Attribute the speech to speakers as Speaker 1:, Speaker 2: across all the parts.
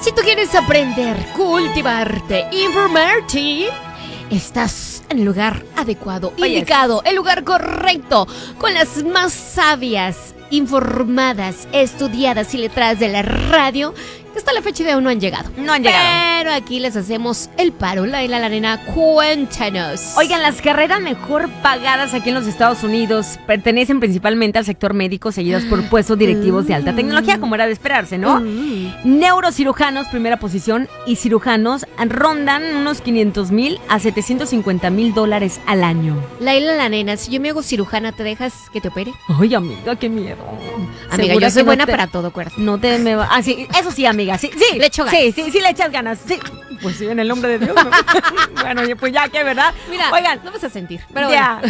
Speaker 1: Si tú quieres aprender, cultivarte, informarte, estás en el lugar adecuado, indicado, el lugar correcto, con las más sabias, informadas, estudiadas y letradas de la radio, que hasta la fecha de aún no han llegado.
Speaker 2: No han llegado.
Speaker 1: Pero aquí les hacemos el paro. Laila, la nena, cuéntanos.
Speaker 2: Oigan, las carreras mejor pagadas aquí en los Estados Unidos pertenecen principalmente al sector médico, seguidas por puestos directivos de alta tecnología, como era de esperarse, ¿no? Neurocirujanos, primera posición, y cirujanos rondan unos $500,000 a $750,000 al año.
Speaker 1: Laila, la nena, si yo me hago cirujana, ¿te dejas que te opere?
Speaker 2: Ay, amiga, qué miedo.
Speaker 1: Amiga, yo soy buena para todo, acuérdate.
Speaker 2: No te me va... Ah, sí, eso sí, amiga, sí.
Speaker 1: Le echo ganas.
Speaker 2: Sí, le echas ganas, sí. Pues sí, en el nombre de Dios. ¿No? Bueno, pues ya que, ¿verdad?
Speaker 1: Mira,
Speaker 2: oigan,
Speaker 1: no vas a sentir, pero
Speaker 2: ya.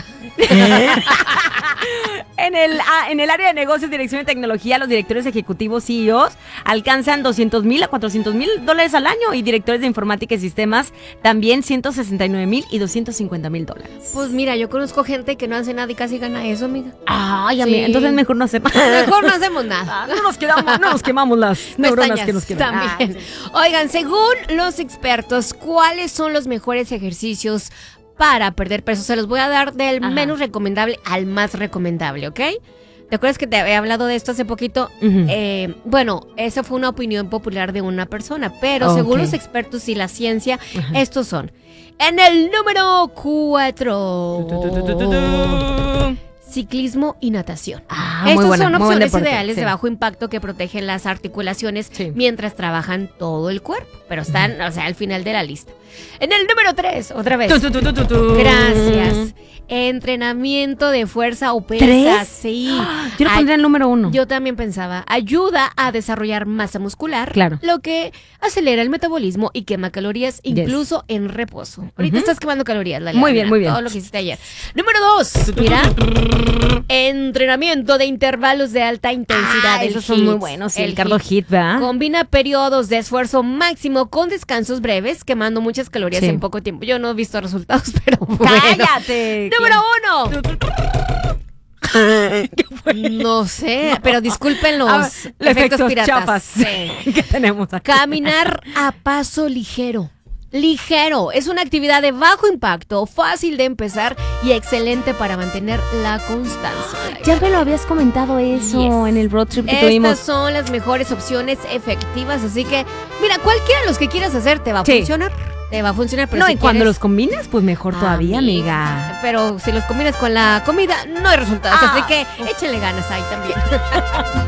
Speaker 2: En el área de negocios, dirección de tecnología, los directores ejecutivos CEOs alcanzan $200,000 a $400,000 al año, y directores de informática y sistemas también $169,000 y $250,000.
Speaker 1: Pues mira, yo conozco gente que no hace nada y casi gana eso, amiga.
Speaker 2: Ay, amiga,
Speaker 1: Sí.
Speaker 2: entonces mejor no hacemos.
Speaker 1: Mejor no hacemos nada.
Speaker 2: No nos quemamos las neuronas
Speaker 1: Pestañas
Speaker 2: que nos quedan.
Speaker 1: también.
Speaker 2: Ay, sí.
Speaker 1: Oigan, según los expertos, ¿cuáles son los mejores ejercicios para perder peso? Se los voy a dar del menos recomendable al más recomendable, ¿ok? ¿Te acuerdas que te había hablado de esto hace poquito? Bueno, esa fue una opinión popular de una persona, pero según los expertos y la ciencia, estos son. En el número 4... ciclismo y natación. Estos son opciones ideales de bajo impacto que protegen las articulaciones mientras trabajan todo el cuerpo, pero están, o sea, al final de la lista. En el número 3, otra vez. Gracias. Entrenamiento de fuerza o pesas.
Speaker 2: ¿Tres?
Speaker 1: Sí.
Speaker 2: Yo lo pondría en el número 1.
Speaker 1: Yo también pensaba. Ayuda a desarrollar masa muscular.
Speaker 2: Claro.
Speaker 1: Lo que acelera el metabolismo y quema calorías, incluso en reposo. Ahorita estás quemando calorías, Laila.
Speaker 2: Muy bien, muy bien.
Speaker 1: Todo lo que hiciste ayer. Número 2. Mira. Entrenamiento de intervalos de alta intensidad.
Speaker 2: Esos son muy buenos. Sí, el cardio HIIT, ¿verdad?
Speaker 1: Combina periodos de esfuerzo máximo con descansos breves, quemando muchas calorías en poco tiempo. Yo no he visto resultados, pero bueno.
Speaker 2: ¡Cállate!
Speaker 1: Número 1. No sé, pero disculpen los efectos piratas.
Speaker 2: Chafas que tenemos acá.
Speaker 1: Caminar a paso ligero. Ligero, es una actividad de bajo impacto, fácil de empezar y excelente para mantener la constancia.
Speaker 2: Ya me lo habías comentado eso en el road trip que tuvimos.
Speaker 1: Estas son las mejores opciones efectivas, así que mira, cualquiera de los que quieras hacer te va a funcionar. Te va a funcionar, pero
Speaker 2: no,
Speaker 1: si
Speaker 2: y cuando
Speaker 1: quieres,
Speaker 2: los combinas, pues mejor todavía, amiga.
Speaker 1: Pero si los combinas con la comida, no hay resultados, así que échenle ganas ahí también.